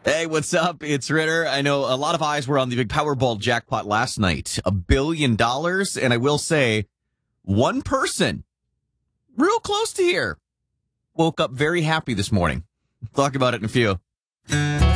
Hey, what's up? It's Ritter. I know a lot of eyes were on the big Powerball jackpot last night, $1 billion. And I will say, one person real close to here woke up very happy this morning. Talk about it in a few.